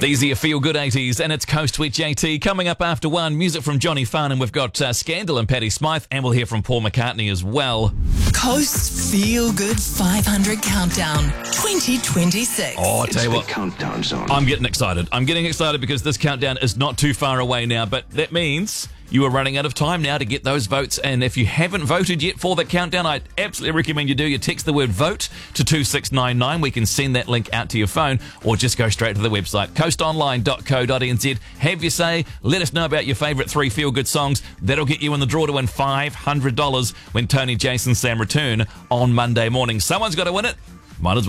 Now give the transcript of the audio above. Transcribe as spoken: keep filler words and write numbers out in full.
These are your feel-good eighties, and it's Coast with J T. Coming up after one, music from Johnny Farnham. We've got uh, Scandal and Patti Smyth, and we'll hear from Paul McCartney as well. Coast Feel Good five hundred Countdown twenty twenty-six. Oh, I tell you what, countdown zone. I'm getting excited. I'm getting excited because this countdown is not too far away now, but that means you are running out of time now to get those votes. And if you haven't voted yet for the countdown, I absolutely recommend you do. You text the word VOTE to two six nine nine. We can send that link out to your phone, or just go straight to the website, coast online dot co dot n z. Have your say. Let us know about your favourite three feel-good songs. That'll get you in the draw to win five hundred dollars when Tony, Jason, Sam return on Monday morning. Someone's got to win it. Might as well.